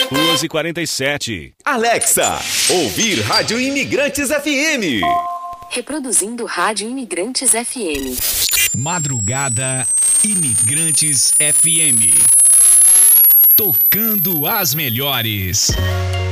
2h47. Alexa, ouvir Rádio Imigrantes FM. Reproduzindo Rádio Imigrantes FM. Madrugada Imigrantes FM. Tocando as melhores.